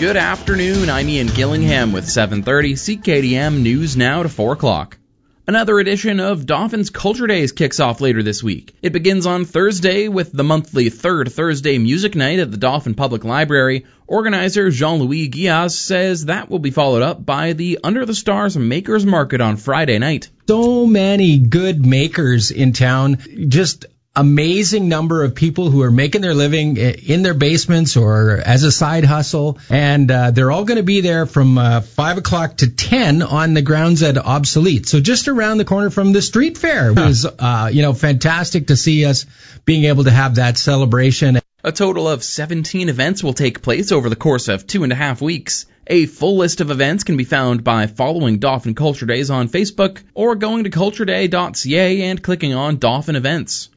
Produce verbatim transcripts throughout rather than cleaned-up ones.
Good afternoon, I'm Ian Gillingham with seven thirty C K D M News Now to four o'clock. Another edition of Dauphins Culture Days kicks off later this week. It begins on Thursday with the monthly Third Thursday Music Night at the Dauphin Public Library. Organizer Jean-Louis Guillaz says that will be followed up by the Under the Stars Makers Market on Friday night. So many good makers in town, just amazing number of people who are making their living in their basements or as a side hustle, and uh, they're all going to be there from uh, five o'clock to ten on the grounds at Obsolete. So just around the corner from the street fair. It was, uh, you know, fantastic to see us being able to have that celebration. A total of seventeen events will take place over the course of two and a half weeks. A full list of events can be found by following Dauphin Culture Days on Facebook or going to culture day dot c a and clicking on Dauphin Events.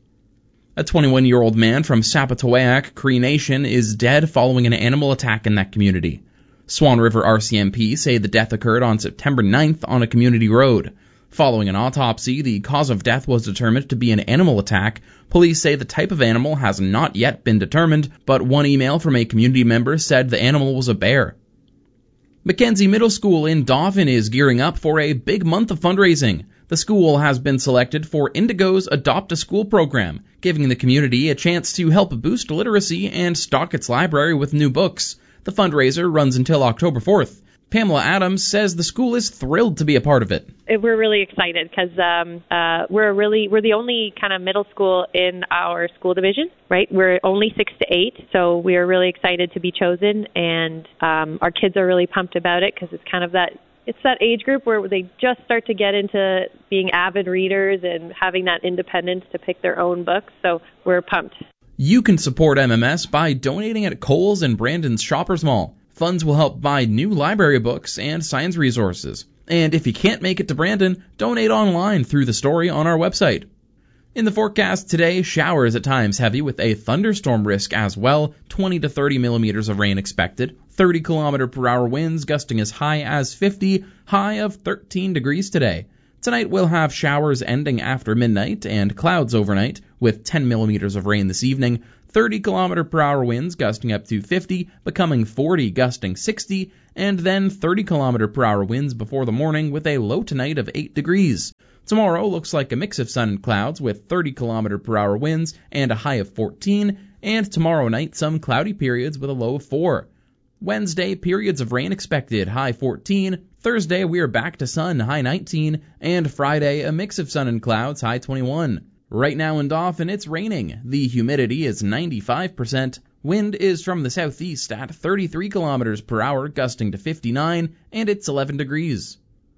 A twenty-one-year-old man from Sapatawayak, Cree Nation, is dead following an animal attack in that community. Swan River R C M P say the death occurred on September ninth on a community road. Following an autopsy, the cause of death was determined to be an animal attack. Police say the type of animal has not yet been determined, but one email from a community member said the animal was a bear. Mackenzie Middle School in Dauphin is gearing up for a big month of fundraising. The school has been selected for Indigo's Adopt a School program, giving the community a chance to help boost literacy and stock its library with new books. The fundraiser runs until October fourth. Pamela Adams says the school is thrilled to be a part of it. We're really excited because um, uh, we're really we're the only kind of middle school in our school division, right? We're only six to eight, so we are really excited to be chosen, and um, our kids are really pumped about it because it's kind of that it's that age group where they just start to get into being avid readers and having that independence to pick their own books. So we're pumped. You can support M M S by donating at Kohl's and Brandon's Shoppers Mall. Funds will help buy new library books and science resources. And if you can't make it to Brandon, donate online through the story on our website. In the forecast today, showers at times heavy with a thunderstorm risk as well, twenty to thirty millimeters of rain expected, thirty kilometer per hour winds gusting as high as fifty, high of thirteen degrees today. Tonight we'll have showers ending after midnight and clouds overnight with ten millimeters of rain this evening, thirty kilometer per hour winds gusting up to fifty, becoming forty gusting sixty, and then thirty kilometer per hour winds before the morning with a low tonight of eight degrees. Tomorrow looks like a mix of sun and clouds with thirty kilometer per hour winds and a high of fourteen, and tomorrow night some cloudy periods with a low of four. Wednesday, periods of rain expected, high fourteen. Thursday, we are back to sun, high nineteen. And Friday, a mix of sun and clouds, high twenty-one. Right now in Dauphin, it's raining. The humidity is ninety-five percent. Wind is from the southeast at thirty-three kilometers per hour, gusting to fifty-nine, and it's eleven degrees.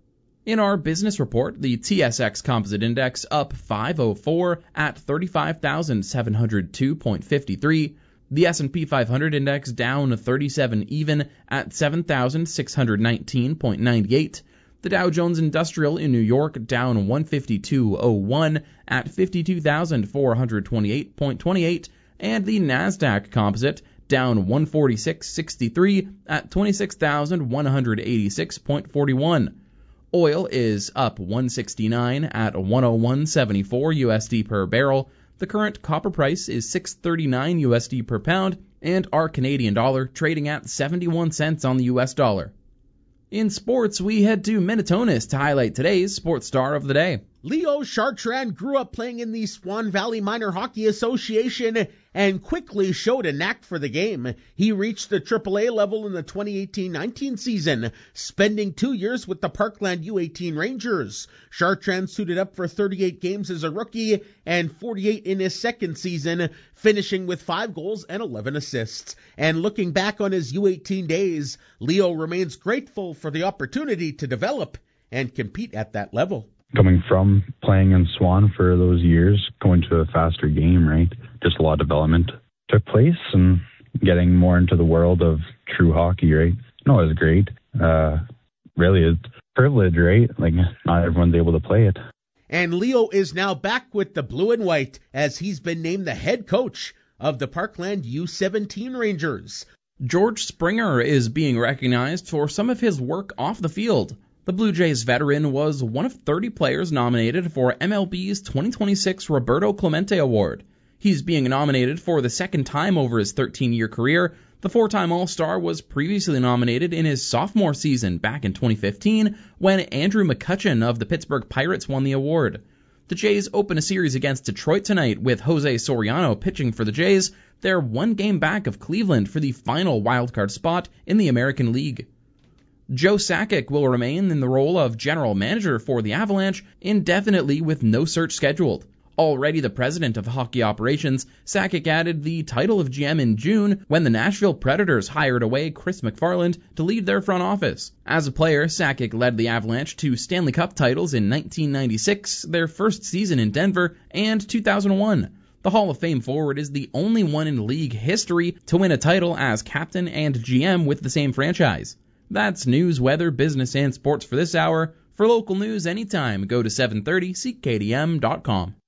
In our business report, the T S X Composite Index up five oh four at thirty-five thousand seven hundred two point five three. The S and P five hundred Index down thirty-seven even at seven thousand six hundred nineteen point nine eight. The Dow Jones Industrial in New York down one fifty-two oh one at fifty-two thousand four hundred twenty-eight point two eight. And the Nasdaq Composite down one forty-six sixty-three at twenty-six thousand one hundred eighty-six point four one. Oil is up one sixty-nine at one oh one seventy-four U S D per barrel. The current copper price is six thirty-nine U S D per pound, and our Canadian dollar trading at seventy-one cents on the U S dollar. In sports, we head to Minitonas to highlight today's sports star of the day. Leo Chartrand grew up playing in the Swan Valley Minor Hockey Association and quickly showed a knack for the game. He reached the triple A level in the twenty eighteen nineteen season, spending two years with the Parkland U eighteen Rangers. Chartrand suited up for thirty-eight games as a rookie and forty-eight in his second season, finishing with five goals and eleven assists. And looking back on his U eighteen days, Leo remains grateful for the opportunity to develop and compete at that level. Coming from playing in Swan for those years, going to a faster game, right? Just a lot of development took place and getting more into the world of true hockey, right? No, it was great. Uh, really, it's a privilege, right? Like, not everyone's able to play it. And Leo is now back with the blue and white as he's been named the head coach of the Parkland U seventeen Rangers. George Springer is being recognized for some of his work off the field. The Blue Jays veteran was one of thirty players nominated for M L B's twenty twenty-six Roberto Clemente Award. He's being nominated for the second time over his thirteen-year career. The four-time All-Star was previously nominated in his sophomore season back in twenty fifteen when Andrew McCutchen of the Pittsburgh Pirates won the award. The Jays open a series against Detroit tonight with Jose Soriano pitching for the Jays. They're one game back of Cleveland for the final wildcard spot in the American League. Joe Sakic will remain in the role of general manager for the Avalanche indefinitely with no search scheduled. Already the president of hockey operations, Sakic added the title of G M in June when the Nashville Predators hired away Chris McFarland to lead their front office. As a player, Sakic led the Avalanche to Stanley Cup titles in nineteen ninety-six, their first season in Denver, and two thousand one. The Hall of Fame forward is the only one in league history to win a title as captain and G M with the same franchise. That's news, weather, business, and sports for this hour. For local news anytime, go to seven thirty C K D M dot com.